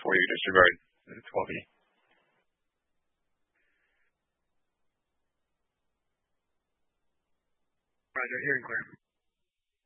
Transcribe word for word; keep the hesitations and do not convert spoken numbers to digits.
before you disregard the twelve E. Roger, hearing clear.